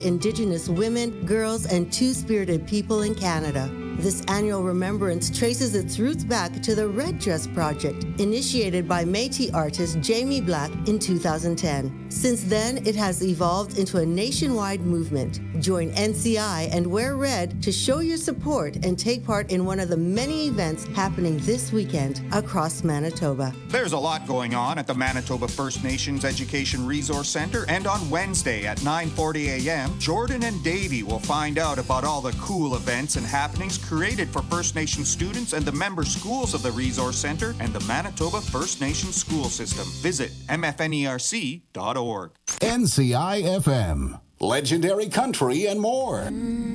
Indigenous women, girls, and two-spirited people in Canada. This annual remembrance traces its roots back to the Red Dress Project, initiated by Métis artist Jamie Black in 2010. Since then, it has evolved into a nationwide movement. Join NCI and Wear Red to show your support and take part in one of the many events happening this weekend across Manitoba. There's a lot going on at the Manitoba First Nations Education Resource Centre, and on Wednesday at 9:40 a.m., Jordan and Davey will find out about all the cool events and happenings created for First Nation students and the member schools of the Resource Centre and the Manitoba First Nation School System. Visit mfnerc.org. NCI FM, legendary country and more.